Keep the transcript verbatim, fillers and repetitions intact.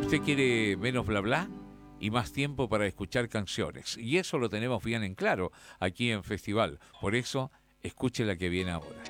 Usted quiere menos bla bla y más tiempo para escuchar canciones. Y eso lo tenemos bien en claro aquí en Festival. Por eso, escuche la que viene ahora.